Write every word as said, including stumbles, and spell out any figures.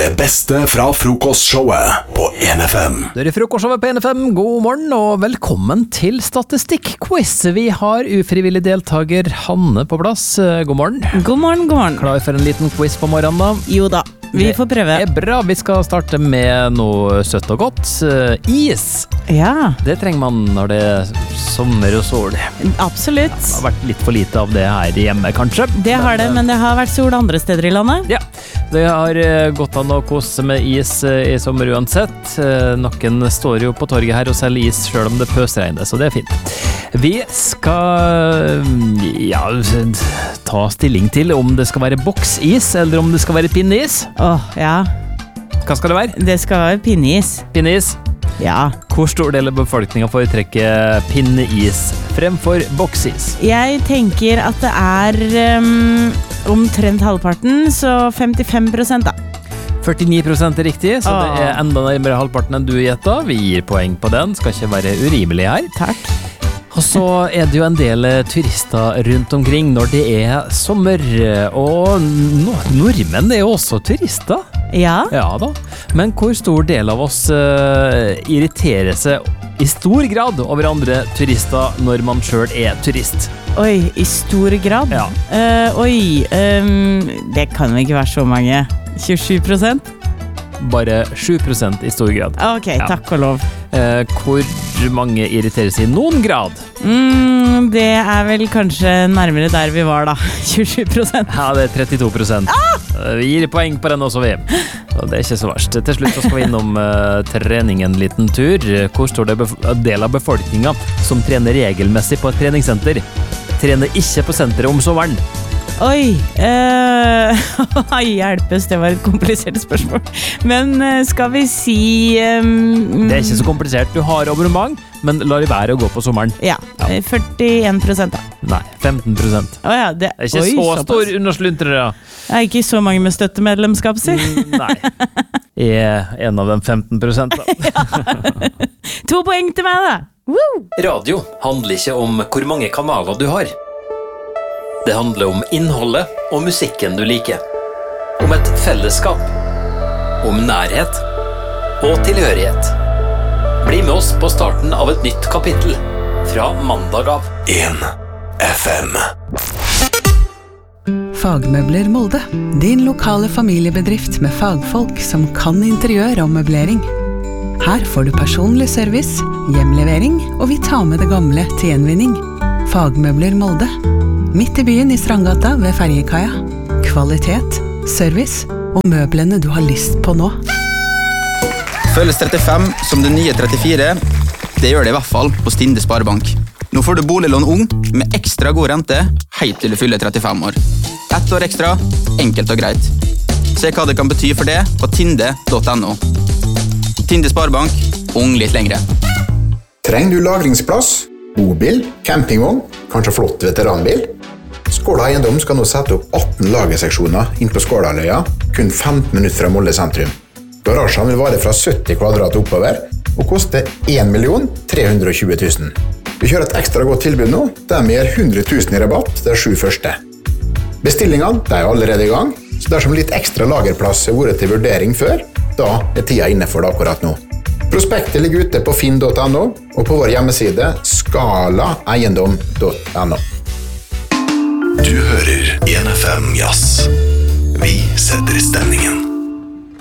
Det beste fra frokostshowet på en F M. Det er frokostshowet på en F M. God morgen og velkommen til Statistikk-quiz. Vi har ufrivillig deltaker Hanne på plass. God morgen. God morgen, god morgen. Klar for en liten quiz på morgenen da? Jo da, vi får prøve. Det er bra. Vi skal starte med noe søtt og godt. Is. Ja. Det trenger man når det er sommer og sol. Absolutt. Det har vært litt for lite av det her hjemme, kanskje. Det har det, men det har vært sol andre steder i landet. Ja, det har gått an å kose med is i sommer uansett. Noen står jo på torget her og selger is selv om det pøsregner, så det er fint. Vi skal ja, ta stilling til om det skal være boksis eller om det skal være pinneis. Åh, ja. Hva skal det være? Det skal være pinneis. Pinneis? Ja. Hvor stor del av befolkningen foretrekker pinneis fremfor boksis? Jeg tenker at det er um, omtrent halvparten, så femtifem prosent da. førtini prosent er riktig, så Åh. det er enda nærmere halvparten enn du gjetter. Vi gir poeng på den, skal ikke være urimelig her. Takk. Og så er det jo en del turister rundt omkring når det er sommer, og nordmenn er jo også turister. Ja. Ja da, men hvor stor del av oss uh, irriterer seg i stor grad over andre turister når man selv er turist? Oi, i stor grad? Ja. Uh, oi, um, det kan jo ikke være så mange. tjuesju prosent? Bare sju prosent i stor grad. Ok, Ja. takk og lov. Uh, hvor mange irriterer seg i noen grad? Mm, det er vel kanskje nærmere der vi var da. tjuesju prosent. Ja, det er trettito prosent. Ah! Vi gir poeng på den også, vi. Så det er ikke så verst. Til slutt så skal vi innom uh, trening en liten tur. Hvor stor del av befolkningen som trener regelmessig på et treningssenter trener ikke på senteret om sommeren? Oi, uh, hjelpes, det var et komplisert spørsmål. Men uh, skal vi si... Um, Det er ikke så komplisert. Du har abonnement, men lar det være å gå på sommeren. Ja, Ja. førtien prosent da. Nei, femten prosent. Åja, det, Det er ikke oi, så såpass. stor undersluntrere. Det er ikke så mange med støttemedlemskap, si. Mm, Nei. Jeg er en av de femten prosent da. To poeng til meg da. Woo! Radio handler ikke om hvor mange kanaler du har. Det handler om innholdet og musikken du liker. Om et fellesskap. Om nærhet og tilhørighet. Bli med oss på starten av et nytt kapittel. Fra mandag av. en F M. Fagmøbler Molde. Din lokale familiebedrift med fagfolk som kan interiør og møblering. Her får du personlig service, hjemlevering, og vi tar med det gamle til gjenvinning. Fagmøbler Molde. Midt i byen i Strandgata ved Ferjekaia. Kvalitet, service og møblene du har lyst på nå. Føles trettifem som det nye trettifire. Det gjør det i hvert fall på Stinde Sparebank. Nå får du boliglån ung med ekstra god rente helt til du fyller trettifem år. Ett år ekstra, enkelt og greit. Se hva det kan bety for det på tinde punktum no. Tinde Sparebank, ung litt lengre. Trenger du lagringsplass, bobil, campingvogn, kanskje flott veteranbil? Skåla Eiendom skal nå sette opp atten lagerseksjoner inn på Skålaløya, kun femten minutter fra Molde sentrum. Garasjen vil vare fra sytti kvadrat oppover, og koste en million tre hundre og tjue tusen. Vi kjører et ekstra godt tilbud nå, der vi gir hundre tusen i rabatt de sju første. Bestillingene de er allerede i gang, så dersom litt ekstra lagerplass har vært til vurdering før, da er tida inne for det akkurat nå. Prospektet ligger ute på finn punktum no og på vår hjemmeside skala eiendom punktum no. Du hører en F M Jazz. Vi setter stemningen.